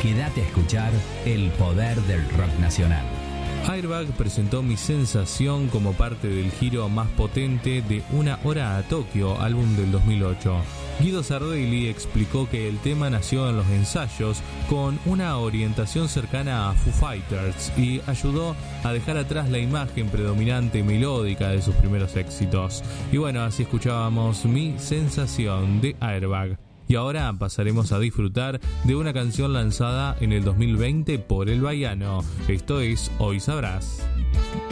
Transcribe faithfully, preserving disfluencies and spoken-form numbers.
Quédate a escuchar el poder del rock nacional. Airbag presentó Mi Sensación como parte del giro más potente de Una Hora a Tokio, álbum del dos mil ocho. Guido Sardelli explicó que el tema nació en los ensayos con una orientación cercana a Foo Fighters y ayudó a dejar atrás la imagen predominante y melódica de sus primeros éxitos. Y bueno, así escuchábamos Mi Sensación de Airbag. Y ahora pasaremos a disfrutar de una canción lanzada en el dos mil veinte por El Baiano. Esto es Hoy Sabrás.